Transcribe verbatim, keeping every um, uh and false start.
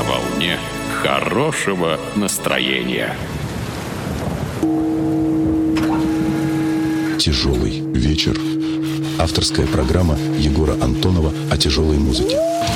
волне хорошего настроения. Тяжелый вечер. Авторская программа Егора Антонова о тяжелой музыке.